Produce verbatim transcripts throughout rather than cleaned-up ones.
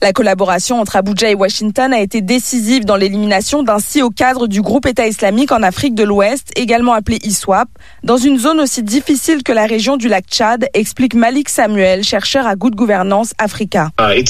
La collaboration entre Abuja et Washington a été décisive dans l'élimination d'un si haut cadre du groupe État islamique en Afrique de l'Ouest, également appelé ISWAP, dans une zone aussi difficile que la région du lac Tchad, explique Malik Samuel, chercheur à Good Governance Africa.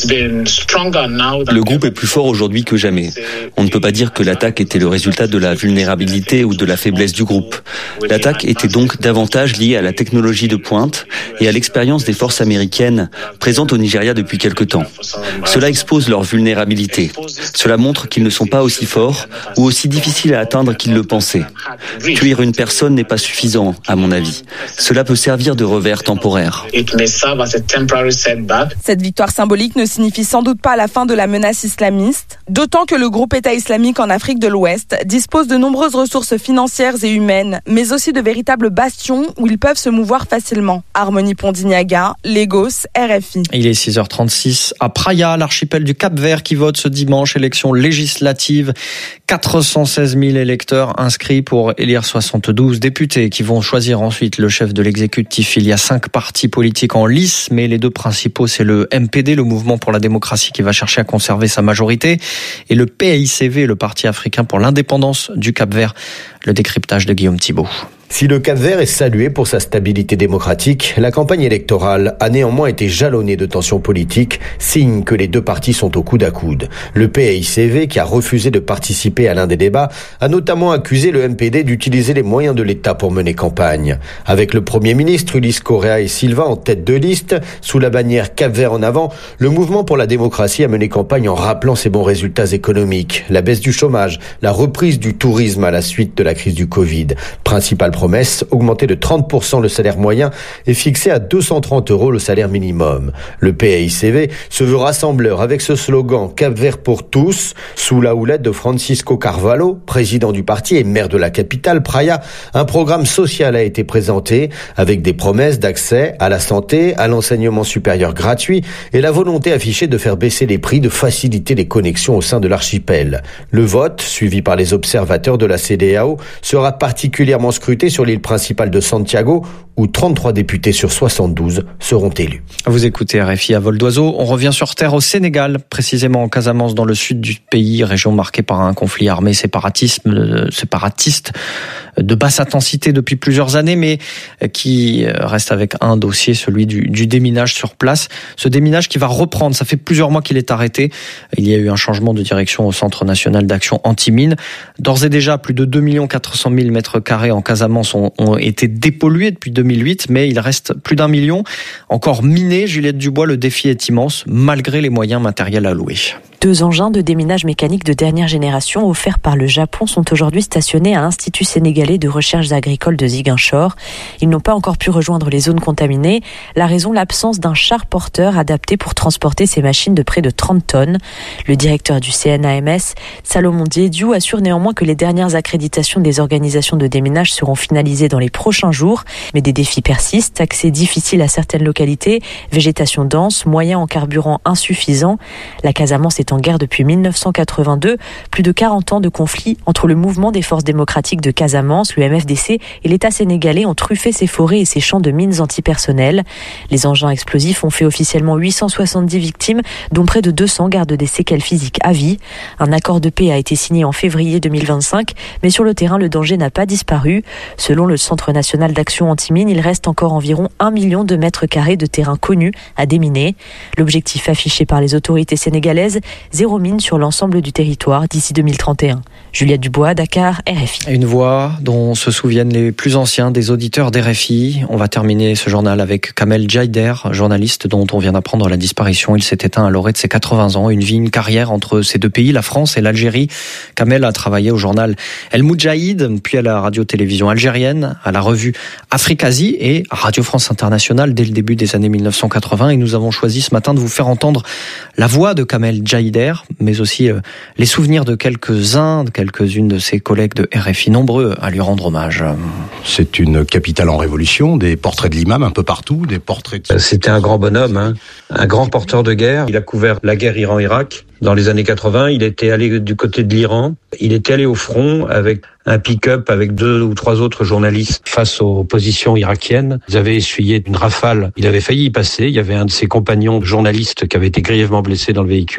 Le groupe est plus fort aujourd'hui que jamais. On ne peut pas dire que l'attaque était le résultat de la vulnérabilité ou de la faiblesse du groupe. L'attaque était donc davantage liée à la technologie de pointe et à l'expérience des forces américaines présentes au Nigeria depuis quelque temps. Cela expose leur vulnérabilité. Cela montre qu'ils ne sont pas aussi forts ou aussi difficiles à atteindre qu'ils le pensaient. Tuer une personne n'est pas suffisant, à mon avis. Cela peut servir de revers temporaire. Cette victoire symbolique ne signifie sans doute pas la fin de la menace islamiste, d'autant que le groupe État islamique en Afrique de l'Ouest dispose de nombreuses ressources financières et humaines, mais aussi de véritables bastions où ils peuvent se mouvoir facilement. Harmonie Pondignaga, Lagos, R F I. Il est six heures trente-six à Praia, l'archipel du Cap-Vert qui vote ce dimanche, élection législative. quatre cent seize mille électeurs inscrits pour élire soixante-douze députés qui vont choisir ensuite le chef de l'exécutif. Il y a cinq partis politiques en lice, mais les deux principaux, c'est le M P D, le Mouvement pour la démocratie, qui va chercher à conserver sa majorité, et le P I C V, le Parti africain pour l'indépendance du Cap-Vert. Le décryptage de Guillaume Thibault. Si le Cap-Vert est salué pour sa stabilité démocratique, la campagne électorale a néanmoins été jalonnée de tensions politiques, signe que les deux partis sont au coude à coude. Le P I C V, qui a refusé de participer à l'un des débats, a notamment accusé le M P D d'utiliser les moyens de l'État pour mener campagne. Avec le Premier ministre Ulysse Correa et Silva en tête de liste, sous la bannière Cap-Vert en avant, le Mouvement pour la démocratie a mené campagne en rappelant ses bons résultats économiques, la baisse du chômage, la reprise du tourisme à la suite de la crise du Covid. Principale promesse, augmenter de trente pour cent le salaire moyen et fixer à deux cent trente euros le salaire minimum. Le P I C V se veut rassembleur avec ce slogan « Cap-Vert pour tous ». Sous la houlette de Francisco Carvalho, président du parti et maire de la capitale, Praia, un programme social a été présenté avec des promesses d'accès à la santé, à l'enseignement supérieur gratuit et la volonté affichée de faire baisser les prix, de faciliter les connexions au sein de l'archipel. Le vote, suivi par les observateurs de la C E D E A O, sera particulièrement scruté sur l'île principale de Santiago, où trente-trois députés sur soixante-douze seront élus. Vous écoutez R F I à vol d'oiseau. On revient sur terre au Sénégal, précisément en Casamance, dans le sud du pays, région marquée par un conflit armé séparatisme, séparatiste de basse intensité depuis plusieurs années, mais qui reste avec un dossier, celui du, du déminage sur place. Ce déminage qui va reprendre, ça fait plusieurs mois qu'il est arrêté. Il y a eu un changement de direction au Centre national d'action anti-mine. D'ores et déjà, plus de deux millions quatre cent mille mètres carrés en Casamance ont, ont été dépollués depuis deux mille huit, mais il reste plus d'un million encore minés. Juliette Dubois, le défi est immense, malgré les moyens matériels alloués. Deux engins de déminage mécanique de dernière génération offerts par le Japon sont aujourd'hui stationnés à l'Institut sénégalais de recherches agricoles de Ziguinchor. Ils n'ont pas encore pu rejoindre les zones contaminées. La raison, l'absence d'un char porteur adapté pour transporter ces machines de près de trente tonnes. Le directeur du C N A M S, Salomon Diédiou, assure néanmoins que les dernières accréditations des organisations de déminage seront finalisées dans les prochains jours. Mais des défis persistent, accès difficile à certaines localités, végétation dense, moyens en carburant insuffisants. La Casamance est en guerre depuis mille neuf cent quatre-vingt-deux, plus de quarante ans de conflit entre le mouvement des forces démocratiques de Casamance, le M F D C, et l'État sénégalais ont truffé ses forêts et ses champs de mines antipersonnelles. Les engins explosifs ont fait officiellement huit cent soixante-dix victimes, dont près de deux cents gardent des séquelles physiques à vie. Un accord de paix a été signé en février deux mille vingt-cinq, mais sur le terrain, le danger n'a pas disparu. Selon le Centre national d'action anti-mine, il reste encore environ un million de mètres carrés de terrain connu à déminer. L'objectif affiché par les autorités sénégalaises, zéro mine sur l'ensemble du territoire d'ici deux mille trente et un. Juliette Dubois, Dakar, R F I. Une voix dont se souviennent les plus anciens des auditeurs d'R F I. On va terminer ce journal avec Kamel Djaider, journaliste dont on vient d'apprendre la disparition. Il s'est éteint à l'orée de ses quatre-vingts ans. Une vie, une carrière entre ces deux pays, la France et l'Algérie. Kamel a travaillé au journal El Moudjahid, puis à la radio-télévision algérienne, à la revue Afrique-Asie et à Radio France Internationale dès le début des années mille neuf cent quatre-vingts. Et nous avons choisi ce matin de vous faire entendre la voix de Kamel Djaider, mais aussi euh, les souvenirs de quelques-uns, de quelques-unes de ses collègues de R F I, nombreux à lui rendre hommage. C'est une capitale en révolution, des portraits de l'imam un peu partout, des portraits de... C'était un grand bonhomme, hein, un grand porteur de guerre. Il a couvert la guerre Iran-Irak. Dans les années quatre-vingts, il était allé du côté de l'Iran. Il était allé au front avec un pick-up avec deux ou trois autres journalistes face aux positions irakiennes. Ils avaient essuyé une rafale. Il avait failli y passer. Il y avait un de ses compagnons journalistes qui avait été grièvement blessé dans le véhicule.